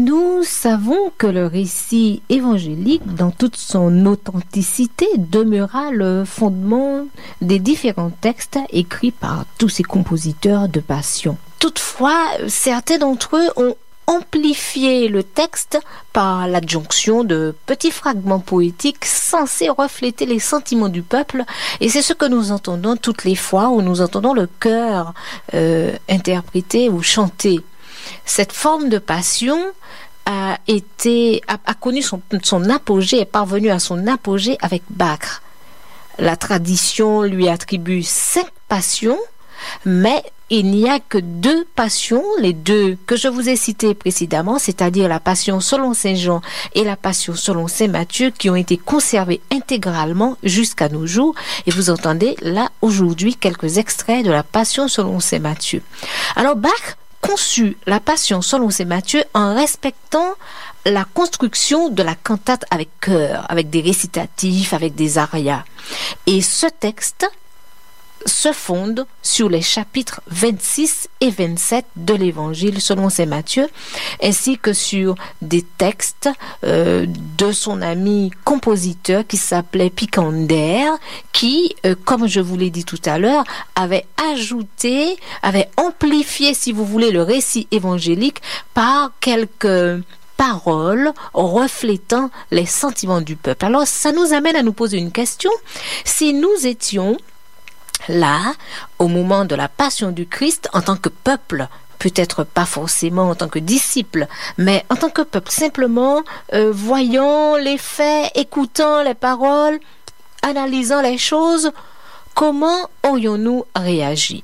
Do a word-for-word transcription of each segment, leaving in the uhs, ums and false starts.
Nous savons que le récit évangélique, dans toute son authenticité, demeura le fondement des différents textes écrits par tous ces compositeurs de passion. Toutefois, certains d'entre eux ont amplifié le texte par l'adjonction de petits fragments poétiques censés refléter les sentiments du peuple, et c'est ce que nous entendons toutes les fois où nous entendons le chœur euh, interpréter ou chanter. Cette forme de passion a été a, a connu son, son apogée, est parvenue à son apogée avec Bach. La tradition lui attribue cinq passions, mais il n'y a que deux passions, les deux que je vous ai citées précédemment, c'est-à-dire la passion selon saint Jean et la passion selon saint Matthieu, qui ont été conservées intégralement jusqu'à nos jours. Et vous entendez là aujourd'hui quelques extraits de la passion selon saint Matthieu. Alors Bach conçut la passion selon saint Matthieu en respectant la construction de la cantate avec chœur, avec des récitatifs, avec des arias. Et ce texte se fonde sur les chapitres vingt-six et vingt-sept de l'évangile selon saint Matthieu, ainsi que sur des textes euh, de son ami compositeur qui s'appelait Picander, qui, euh, comme je vous l'ai dit tout à l'heure, avait ajouté, avait amplifié, si vous voulez, le récit évangélique par quelques paroles reflétant les sentiments du peuple. Alors, ça nous amène à nous poser une question. Si nous étions là, au moment de la passion du Christ, en tant que peuple, peut-être pas forcément en tant que disciple, mais en tant que peuple, simplement euh, voyant les faits, écoutant les paroles, analysant les choses, comment aurions-nous réagi?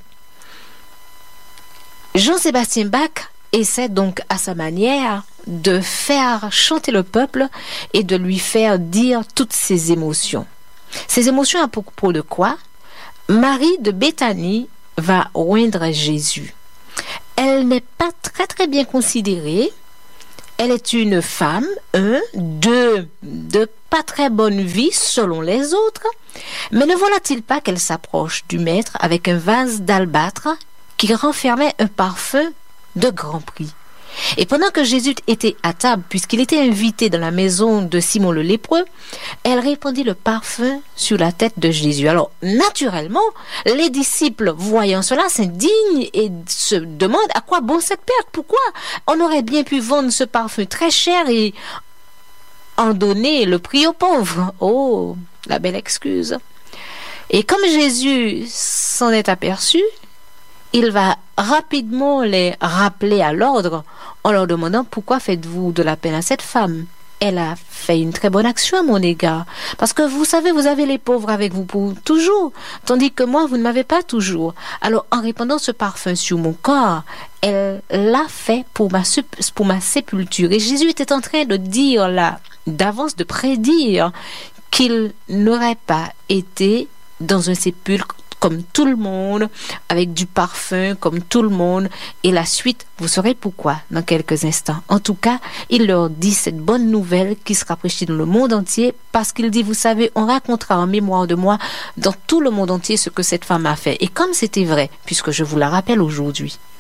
Jean-Sébastien Bach essaie donc à sa manière de faire chanter le peuple et de lui faire dire toutes ses émotions. Ces émotions à propos de quoi? Marie de Béthanie va oindre Jésus. Elle n'est pas très très bien considérée. Elle est une femme, un, deux, de pas très bonne vie selon les autres. Mais ne voilà-t-il pas qu'elle s'approche du maître avec un vase d'albâtre qui renfermait un parfum de grand prix? Et pendant que Jésus était à table, puisqu'il était invité dans la maison de Simon le lépreux, elle répandit le parfum sur la tête de Jésus. Alors, naturellement, les disciples, voyant cela, s'indignent et se demandent à quoi bon cette perte? Pourquoi? On aurait bien pu vendre ce parfum très cher et en donner le prix aux pauvres. Oh, la belle excuse. Et comme Jésus s'en est aperçu, il va rapidement les rappeler à l'ordre en leur demandant pourquoi faites-vous de la peine à cette femme? Elle a fait une très bonne action à mon égard. Parce que vous savez, vous avez les pauvres avec vous pour toujours, tandis que moi, vous ne m'avez pas toujours. Alors, en répandant ce parfum sur mon corps, elle l'a fait pour ma, pour ma sépulture. Et Jésus était en train de dire là, d'avance, de prédire qu'il n'aurait pas été dans un sépulcre comme tout le monde, avec du parfum comme tout le monde, et la suite, vous saurez pourquoi dans quelques instants. En tout cas, il leur dit cette bonne nouvelle qui sera prêchée dans le monde entier, parce qu'il dit, vous savez, on racontera en mémoire de moi dans tout le monde entier ce que cette femme a fait. Et comme c'était vrai, puisque je vous la rappelle aujourd'hui.